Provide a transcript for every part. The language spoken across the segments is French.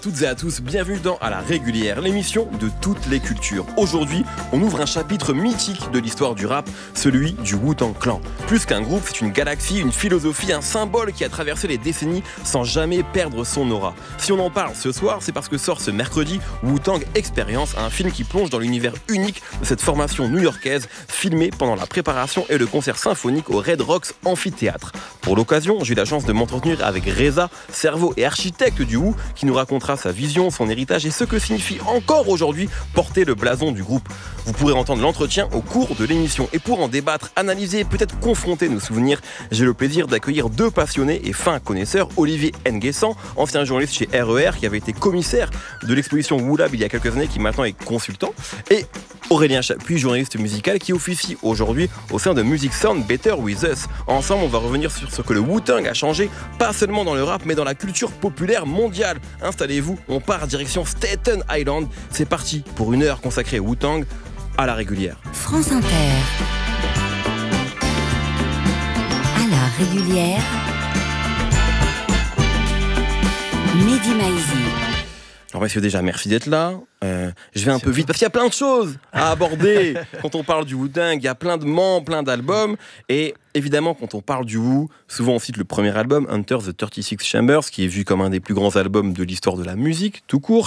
Toutes et à tous, bienvenue dans À la régulière, l'émission de toutes les cultures. Aujourd'hui, on ouvre un chapitre mythique de l'histoire du rap, celui du Wu-Tang Clan. Plus qu'un groupe, c'est une galaxie, une philosophie, un symbole qui a traversé les décennies sans jamais perdre son aura. Si on en parle ce soir, c'est parce que sort ce mercredi Wu-Tang Experience, un film qui plonge dans l'univers unique de cette formation new-yorkaise, filmé pendant la préparation et le concert symphonique au Red Rocks Amphithéâtre. Pour l'occasion, j'ai eu la chance de m'entretenir avec Reza, cerveau et architecte du Wu, qui nous racontera sa vision, son héritage et ce que signifie encore aujourd'hui porter le blason du groupe. Vous pourrez entendre l'entretien au cours de l'émission. Et pour en débattre, analyser, peut-être confronter nos souvenirs, j'ai le plaisir d'accueillir deux passionnés et fins connaisseurs. Olivier Nguessan, ancien journaliste chez RER, qui avait été commissaire de l'exposition Wu-Lab il y a quelques années, qui maintenant est consultant. Et Aurélien Chapuis, journaliste musical, qui officie aujourd'hui au sein de Music Sound Better With Us. Ensemble, on va revenir sur ce que le Wu-Tang a changé, pas seulement dans le rap, mais dans la culture populaire mondiale. Installez-vous, on part direction Staten Island. C'est parti pour une heure consacrée au Wu-Tang à la régulière. France Inter. À la régulière. Mehdi Maizi. Alors messieurs, déjà merci d'être là. Je vais un peu vite parce qu'il y a plein de choses à aborder quand on parle du Wu-Tang. Il y a plein de membres, plein d'albums. Et évidemment, quand on parle du Wu, souvent on cite le premier album, Enter the 36 Chambers, qui est vu comme un des plus grands albums de l'histoire de la musique, tout court.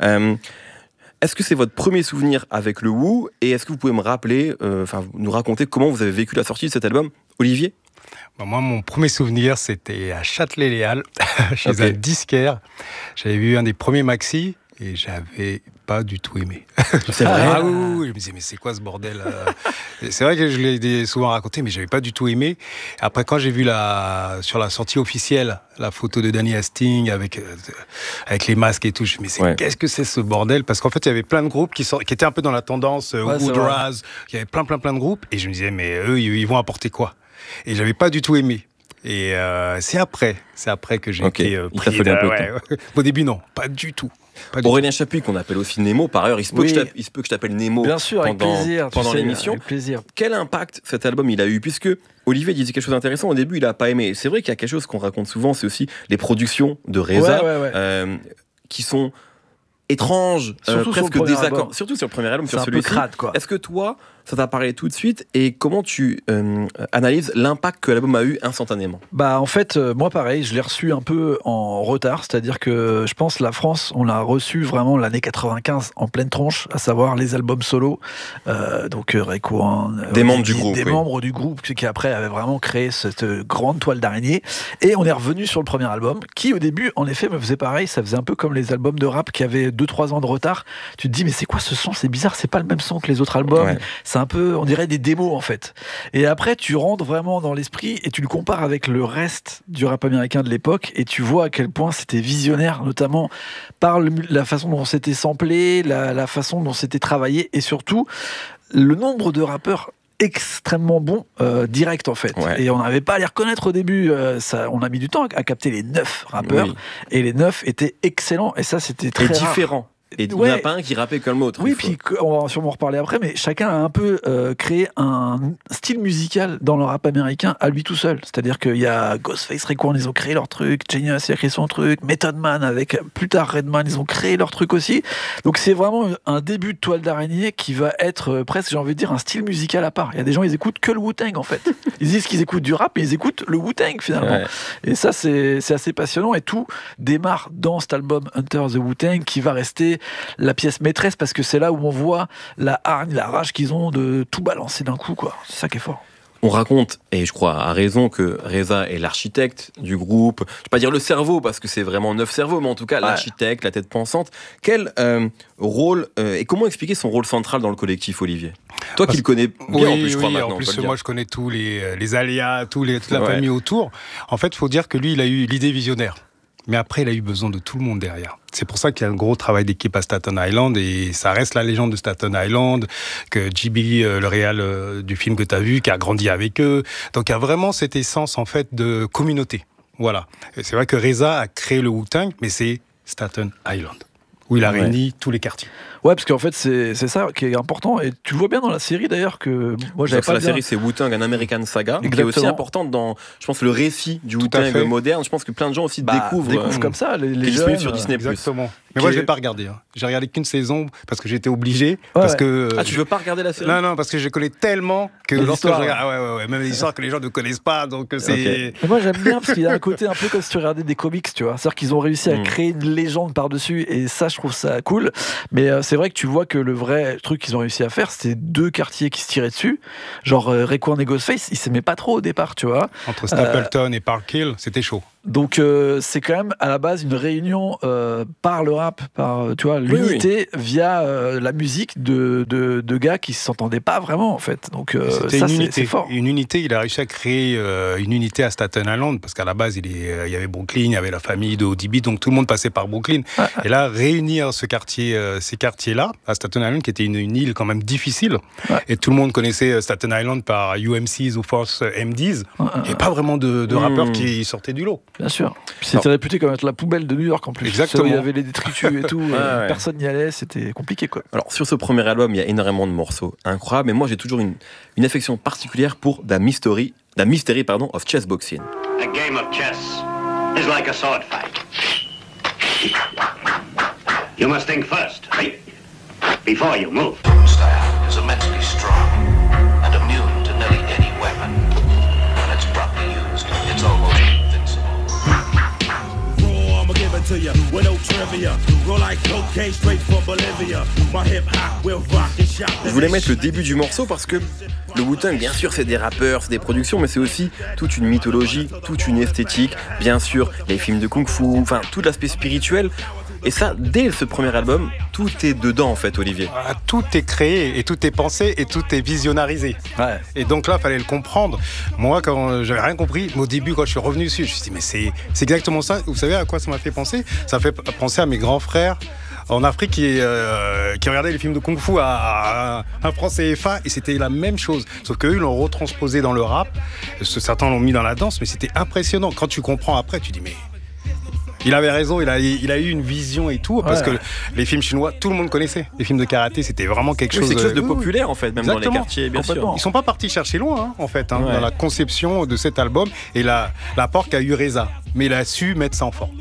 Est-ce que c'est votre premier souvenir avec le Wu? Et est-ce que vous pouvez me rappeler, nous raconter comment vous avez vécu la sortie de cet album, Olivier? Moi, mon premier souvenir, c'était à Châtelet-Les-Halles, chez un disquaire. J'avais vu un des premiers maxi et j'avais pas du tout aimé. C'est vrai? Ah oui, je me disais, mais c'est quoi ce bordel? C'est vrai que je l'ai souvent raconté, mais j'avais pas du tout aimé. Après, quand j'ai vu sur la sortie officielle, la photo de Danny Hastings avec les masques et tout, je me disais, qu'est-ce que c'est ce bordel? Parce qu'en fait, il y avait plein de groupes qui étaient un peu dans la tendance Woodraz. Il y avait plein de groupes. Et je me disais, mais eux, ils vont apporter quoi? Et j'avais pas du tout aimé. Et c'est après que j'ai été pris. Au début, non, pas du tout. Aurélien Chapuis, qu'on appelle aussi Nemo, par ailleurs, il se peut que je t'appelle Nemo. Bien sûr, pendant l'émission. Avec plaisir. Quel impact cet album il a eu? Puisque Olivier disait quelque chose d'intéressant, au début il a pas aimé. C'est vrai qu'il y a quelque chose qu'on raconte souvent, c'est aussi les productions de Reza qui sont étranges, presque désaccords. Surtout sur le premier album, sur celui-ci. Crade, quoi. Est-ce que toi, ça t'a parlé tout de suite et comment tu analyses l'impact que l'album a eu instantanément? Bah en fait, moi pareil, je l'ai reçu un peu en retard, c'est-à-dire que je pense la France, on l'a reçu vraiment l'année 95 en pleine tronche, à savoir les albums solo, donc Rayquan, des membres du groupe, membres du groupe qui après avaient vraiment créé cette grande toile d'araignée. Et on est revenu sur le premier album, qui au début, en effet, me faisait pareil, ça faisait un peu comme les albums de rap qui avaient 2-3 ans de retard. Tu te dis mais c'est quoi ce son? C'est bizarre, c'est pas le même son que les autres albums. Ouais. C'est un peu, on dirait des démos en fait. Et après, tu rentres vraiment dans l'esprit et tu le compares avec le reste du rap américain de l'époque et tu vois à quel point c'était visionnaire, notamment par la façon dont c'était samplé, la façon dont c'était travaillé et surtout le nombre de rappeurs extrêmement bons direct en fait. Et on n'avait pas à les reconnaître au début. On a mis du temps à capter les 9 rappeurs et les 9 étaient excellents et ça c'était très différent. Rare. Et il n'y en a pas un qui rappait comme l'autre. Oui, puis on va sûrement en reparler après, mais chacun a un peu créé un style musical dans le rap américain à lui tout seul. C'est-à-dire qu'il y a Ghostface, Rayquan, ils ont créé leur truc, Genius, il a créé son truc, Method Man avec plus tard Redman, ils ont créé leur truc aussi. Donc c'est vraiment un début de toile d'araignée qui va être presque, j'ai envie de dire, un style musical à part. Il y a des gens, ils écoutent que le Wu-Tang en fait. Ils disent qu'ils écoutent du rap, mais ils écoutent le Wu-Tang finalement. Et ça, c'est assez passionnant et tout démarre dans cet album Enter the Wu-Tang qui va rester la pièce maîtresse parce que c'est là où on voit la hargne, la rage qu'ils ont de tout balancer d'un coup, quoi. C'est ça qui est fort. On raconte, et je crois à raison, que Reza est l'architecte du groupe. Je ne vais pas dire le cerveau, parce que c'est vraiment 9 cerveaux, mais en tout cas l'architecte, la tête pensante. Quel rôle, et comment expliquer son rôle central dans le collectif, Olivier? Toi qui le connais bien, en plus, je crois, maintenant. En plus, moi, je connais tous les aléas, toute la famille autour. En fait, il faut dire que lui, il a eu l'idée visionnaire. Mais après, il a eu besoin de tout le monde derrière. C'est pour ça qu'il y a un gros travail d'équipe à Staten Island et ça reste la légende de Staten Island, que JB, le réal du film que tu as vu, qui a grandi avec eux. Donc il y a vraiment cette essence en fait de communauté. Voilà. Et c'est vrai que Reza a créé le Wu-Tang, mais c'est Staten Island, où il a réuni tous les quartiers. Ouais, parce qu'en fait, c'est ça qui est important. Et tu le vois bien dans la série, d'ailleurs, que moi, j'avais pas la série, c'est Wu-Tang, un American Saga, qui est aussi importante dans, je pense, le récit du Wu-Tang moderne. Je pense que plein de gens aussi découvrent comme ça, les jeunes. Sur Disney+. Exactement. Mais moi, je l'ai pas regardé. Hein. J'ai regardé qu'une saison parce que j'étais obligé. Que, tu veux pas regarder la série? Non, parce que je connais tellement que lorsque je regarde... même les histoires que les gens ne connaissent pas, donc c'est... Okay. Mais moi, j'aime bien parce qu'il y a un côté un peu comme si tu regardais des comics, tu vois. C'est-à-dire qu'ils ont réussi à créer une légende par-dessus, et ça, je trouve ça cool. Mais c'est vrai que tu vois que le vrai truc qu'ils ont réussi à faire, c'était deux quartiers qui se tiraient dessus. Genre, Raekwon et Ghostface, ils s'aimaient pas trop au départ, tu vois. Entre Stapleton et Park Hill, c'était chaud. Donc c'est quand même à la base une réunion par le rap, par tu vois l'unité via la musique de gars qui s'entendaient pas vraiment en fait. Donc c'était ça une unité, c'est fort. Une unité, il a réussi à créer une unité à Staten Island parce qu'à la base il y avait Brooklyn, il y avait la famille de ODB, donc tout le monde passait par Brooklyn. Et là réunir ces quartiers-là à Staten Island qui était une île quand même difficile et tout le monde connaissait Staten Island par UMCs ou Force MDs. Il n'y avait pas vraiment de rappeurs qui sortaient du lot. Bien sûr. Puis c'était réputé comme être la poubelle de New York en plus. Exactement. Il y avait les détritus et tout. Personne n'y allait, c'était compliqué quoi. Alors sur ce premier album, il y a énormément de morceaux incroyables, mais moi j'ai toujours une affection particulière pour The Mystery of Chess Boxing. A game of chess is like a sword fight. You must think first, right? Before you move. Style is immensely strong and immune to nearly any weapon. When it's properly used, it's almost invincible. Raw, I'ma give it to you with no trivia. Roll like cocaine straight from Bolivia. My hip hop will rock and shout. Je voulais mettre le début du morceau parce que le Wu-Tang, bien sûr, c'est des rappeurs, c'est des productions, mais c'est aussi toute une mythologie, toute une esthétique. Bien sûr, les films de kung-fu, enfin, tout l'aspect spirituel. Et ça, dès ce premier album, tout est dedans en fait, Olivier. Tout est créé et tout est pensé et tout est visionnarisé. Ouais. Et donc là, il fallait le comprendre. Moi, quand j'avais rien compris, au début, quand je suis revenu dessus, je me suis dit, mais c'est exactement ça. Vous savez à quoi ça m'a fait penser? Ça m'a fait penser à mes grands frères en Afrique qui regardaient les films de Kung Fu à un franc CFA, et c'était la même chose. Sauf qu'eux, ils l'ont retransposé dans le rap. Certains l'ont mis dans la danse, mais c'était impressionnant. Quand tu comprends après, tu dis, mais... Il avait raison, il a eu une vision et tout, parce que les films chinois, tout le monde connaissait. Les films de karaté, c'était vraiment quelque chose... C'est quelque chose de populaire, en fait, même dans les quartiers, bien sûr. Ils sont pas partis chercher loin, en fait, dans la conception de cet album, et l'apport qu'a eu Reza. Mais il a su mettre ça en forme.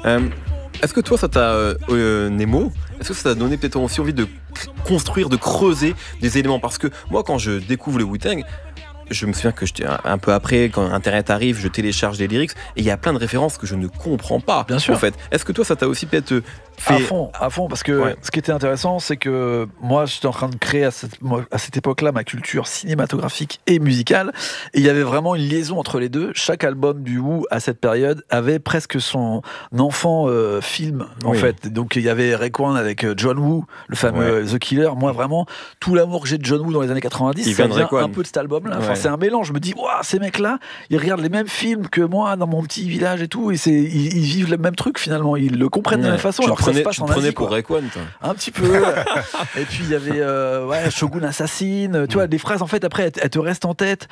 Est-ce que toi, ça t'a, Nemo, est-ce que ça t'a donné peut-être aussi envie de construire, de creuser des éléments? Parce que moi, quand je découvre le Wu-Tang, je me souviens que un peu après, quand Internet arrive, je télécharge les lyrics et il y a plein de références que je ne comprends pas. Bien sûr. En fait, est-ce que toi, ça t'a aussi peut-être fait... À fond, parce que ce qui était intéressant, c'est que moi, j'étais en train de créer à cette époque-là ma culture cinématographique et musicale, et il y avait vraiment une liaison entre les deux. Chaque album du Wu à cette période avait presque son enfant film, en fait. Donc il y avait Raekwon avec John Woo, le fameux The Killer. Moi, vraiment, tout l'amour que j'ai de John Woo dans les années 90, ça vient un peu de cet album-là. Enfin, c'est un mélange. Je me dis, ces mecs-là, ils regardent les mêmes films que moi dans mon petit village et tout, et ils vivent le même truc finalement. Ils le comprennent de la même façon. Tu le prenais pour Raekwon, toi. Un petit peu. Et puis il y avait Shogun Assassin. Tu vois, des phrases en fait après elles te restent en tête.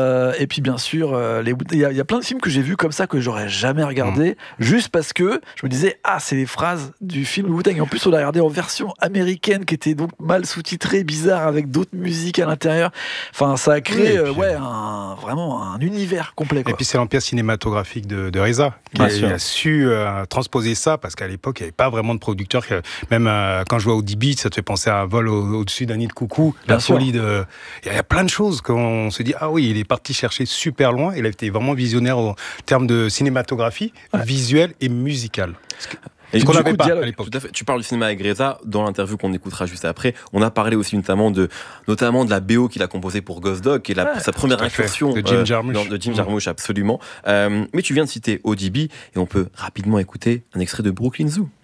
Et puis bien sûr, il y a plein de films que j'ai vus comme ça que j'aurais jamais regardé, juste parce que je me disais c'est les phrases du film Wu-Tang. Et en plus on l'a regardé en version américaine qui était donc mal sous-titrée, bizarre, avec d'autres musiques à l'intérieur. Enfin, ça a créé vraiment un univers complet, quoi. Et puis c'est l'empire cinématographique de Reza qui a su transposer ça, parce qu'à l'époque il n'y avait pas vraiment de producteurs. Même quand je vois ODB, ça te fait penser à un vol au-dessus d'un nid de coucou. La folie de... Il y a plein de choses qu'on se dit, il est parti chercher super loin. Il a été vraiment visionnaire en termes de cinématographie, visuelle et musicale. Et qu'on n'avait pas à l'époque. Tout à fait. Tu parles du cinéma avec Reza, dans l'interview qu'on écoutera juste après. On a parlé aussi notamment de la BO qu'il a composée pour Ghost Dog, qui est sa première incursion de Jim Jarmusch. De Jim Jarmusch, absolument. Mais tu viens de citer ODB, et on peut rapidement écouter un extrait de Brooklyn Zoo.